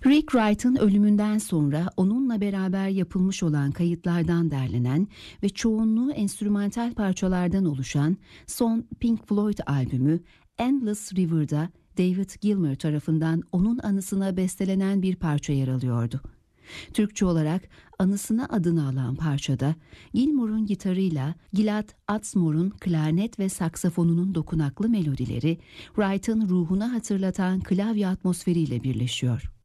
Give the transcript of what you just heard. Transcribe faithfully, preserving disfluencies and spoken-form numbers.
Rick Wright'ın ölümünden sonra onunla beraber yapılmış olan kayıtlardan derlenen ve çoğunluğu enstrümantal parçalardan oluşan son Pink Floyd albümü Endless River'da David Gilmour tarafından onun anısına bestelenen bir parça yer alıyordu. Türkçe olarak anısına adını alan parçada Gilmour'un gitarıyla Gilad Atzmore'un klarnet ve saksafonunun dokunaklı melodileri Wright'ın ruhuna hatırlatan klavye atmosferiyle birleşiyor.